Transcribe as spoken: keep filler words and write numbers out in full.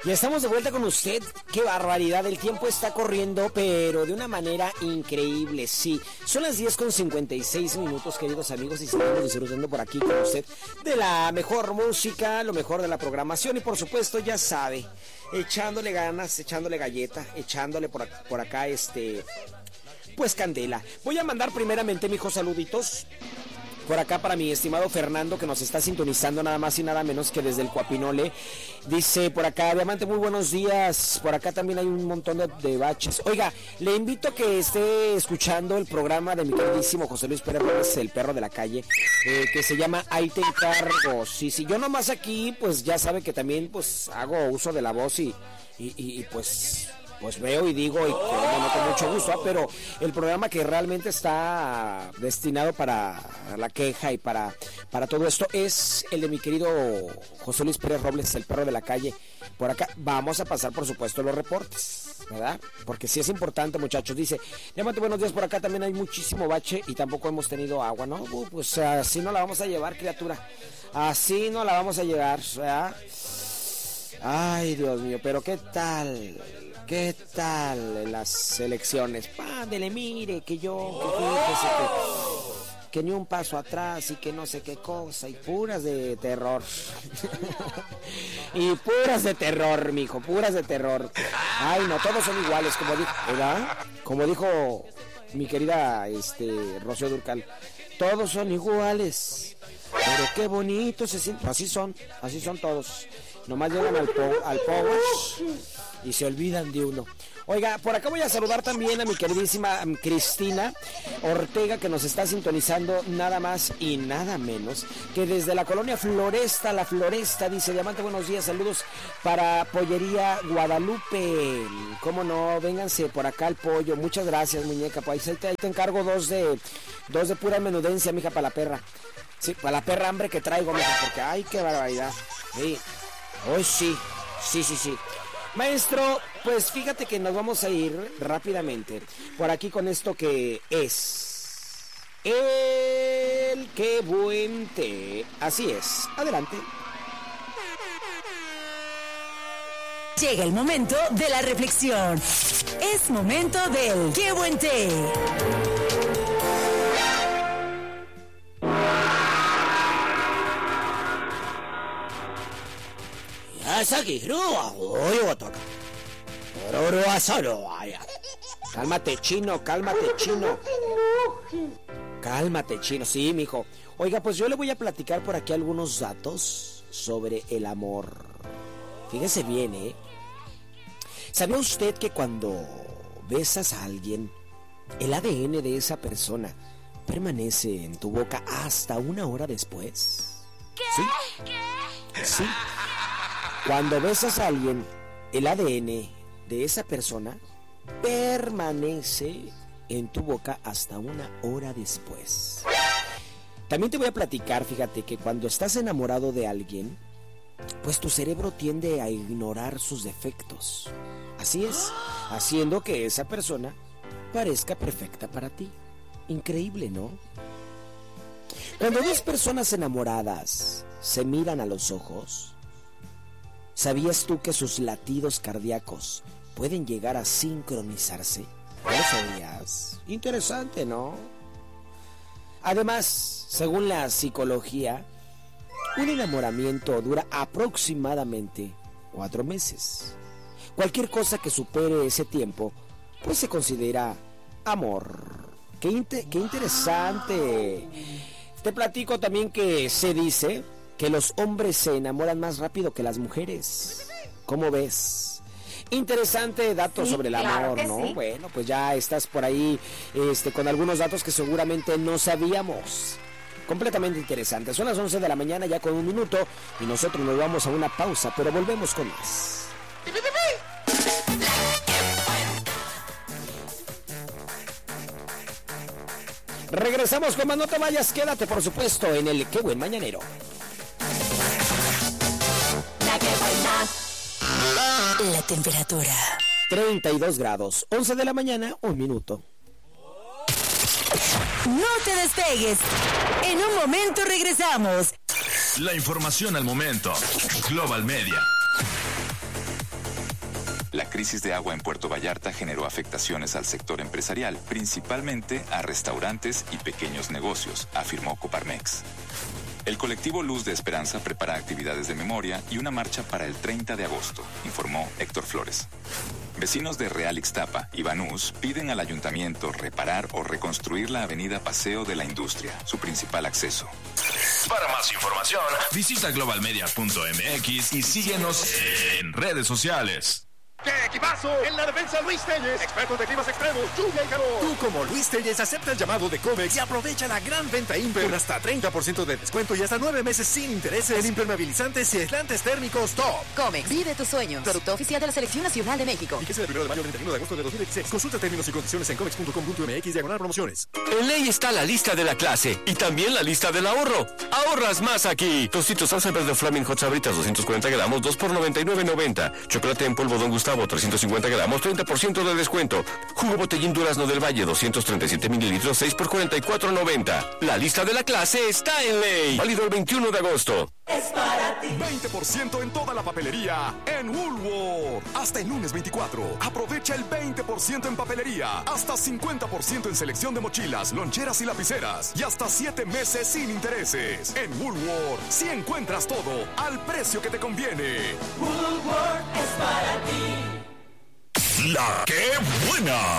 Ya estamos de vuelta con usted. Qué barbaridad, el tiempo está corriendo, pero de una manera increíble, sí. Son las diez con cincuenta y seis minutos, queridos amigos, y seguimos disfrutando por aquí con usted de la mejor música, lo mejor de la programación y por supuesto, ya sabe, echándole ganas, echándole galleta, echándole por acá, por acá este, pues candela. Voy a mandar primeramente, mijos, saluditos por acá para mi estimado Fernando, que nos está sintonizando nada más y nada menos que desde el Cuapinole. Dice por acá, Diamante, muy buenos días. Por acá también hay un montón de, de baches. Oiga, le invito a que esté escuchando el programa de mi queridísimo José Luis Pérez Robles, el perro de la calle, eh, que se llama Ahí te encargo. Sí, sí, yo nomás aquí, pues ya sabe que también pues hago uso de la voz y, y, y, y pues... pues veo y digo y bueno, con mucho gusto, ¿eh? Pero el programa que realmente está destinado para la queja y para, para todo esto es el de mi querido José Luis Pérez Robles, el perro de la calle. Por acá vamos a pasar, por supuesto, los reportes, ¿verdad? Porque sí es importante, muchachos. Dice, llámate, buenos días, por acá también hay muchísimo bache y tampoco hemos tenido agua, ¿no? Uh, pues así no la vamos a llevar, criatura. Así no la vamos a llevar, ¿verdad? Ay, Dios mío, pero ¿qué tal? ¿Qué tal en las elecciones? Pándele, mire, que yo, que fíjese que, que ni un paso atrás y que no sé qué cosa, y puras de terror. Y puras de terror, mijo, puras de terror. Ay, no, todos son iguales, como dijo, ¿verdad? Como dijo mi querida este, Rocío Dúrcal, todos son iguales. Pero qué bonito se siente. Así son, así son todos. Nomás llegan al, po al power y se olvidan de uno. Oiga, por acá voy a saludar también a mi queridísima Cristina Ortega, que nos está sintonizando nada más y nada menos que desde la colonia Floresta, la Floresta. Dice, Diamante, buenos días, saludos para Pollería Guadalupe. Cómo no, vénganse por acá al pollo. Muchas gracias, muñeca. Pues ahí te, ahí te encargo dos de, dos de pura menudencia, mija, para la perra. Sí, para la perra hambre que traigo, mija, porque ay, qué barbaridad. Sí. Hoy sí, sí, sí, sí. Maestro, pues fíjate que nos vamos a ir rápidamente por aquí con esto que es el Qué Buen Té. Así es, adelante. Llega el momento de la reflexión. Es momento del Qué Buen Té. Cálmate, chino, cálmate, chino. Cálmate, chino, sí, mijo. Oiga, pues yo le voy a platicar por aquí algunos datos sobre el amor. Fíjese bien, ¿eh? ¿Sabía usted que cuando besas a alguien, el A D N de esa persona permanece en tu boca hasta una hora después? ¿Qué? ¿Sí? ¿Qué? Sí. Cuando besas a alguien, el A D N de esa persona permanece en tu boca hasta una hora después. También te voy a platicar, fíjate, que cuando estás enamorado de alguien, pues tu cerebro tiende a ignorar sus defectos. Así es, haciendo que esa persona parezca perfecta para ti. Increíble, ¿no? Cuando dos personas enamoradas se miran a los ojos, ¿sabías tú que sus latidos cardíacos pueden llegar a sincronizarse? ¿No lo sabías? Interesante, ¿no? Además, según la psicología, un enamoramiento dura aproximadamente cuatro meses. Cualquier cosa que supere ese tiempo, pues se considera amor. ¡Qué, inte- qué interesante! Te platico también que se dice que los hombres se enamoran más rápido que las mujeres. ¿Cómo ves? Interesante dato sí, sobre el claro amor, ¿no? Sí. Bueno, pues ya estás por ahí este, con algunos datos que seguramente no sabíamos. Completamente interesante. Son las once de la mañana ya con un minuto y nosotros nos vamos a una pausa, pero volvemos con más. Regresamos con más, no te vayas, quédate por supuesto en el Qué Buen Mañanero. La que buena. La temperatura. treinta y dos grados, once de la mañana, un minuto. No te despegues. En un momento regresamos. La información al momento. Global Media. La crisis de agua en Puerto Vallarta generó afectaciones al sector empresarial, principalmente a restaurantes y pequeños negocios, afirmó Coparmex. El colectivo Luz de Esperanza prepara actividades de memoria y una marcha para el treinta de agosto, informó Héctor Flores. Vecinos de Real Ixtapa y Banús piden al ayuntamiento reparar o reconstruir la avenida Paseo de la Industria, su principal acceso. Para más información, visita global media punto m x y síguenos en redes sociales. ¡Qué equipazo! En la defensa Luis Telles, experto de climas extremos, lluvia y calor. Tú como Luis Telles acepta el llamado de Comex y aprovecha la gran venta Imper con hasta treinta por ciento de descuento y hasta nueve meses sin intereses en impermeabilizantes y aislantes térmicos top. Comex, vive tus sueños. Producto oficial de la Selección Nacional de México. Fíjese del primero de mayo al treinta y uno de agosto de dos mil dieciséis. Consulta términos y condiciones en comex punto com punto m x diagonal promociones. En ley está la lista de la clase y también la lista del ahorro. Ahorras más aquí. Tostitos salsa verde Flaming Hot Sabritas doscientos cuarenta gramos, dos por noventa y nueve noventa. Chocolate en polvo Don Gustavo trescientos cincuenta gramos, treinta por ciento de descuento. Jugo Botellín Durazno del Valle doscientos treinta y siete mililitros, seis por cuarenta y cuatro noventa. La lista de la clase está en ley. Válido el veintiuno de agosto. Es para ti. veinte por ciento en toda la papelería en Woolworth. Hasta el lunes veinticuatro. Aprovecha el veinte por ciento en papelería. Hasta cincuenta por ciento en selección de mochilas, loncheras y lapiceras. Y hasta siete meses sin intereses. En Woolworth, si encuentras todo al precio que te conviene. Woolworth es para ti. La que buena.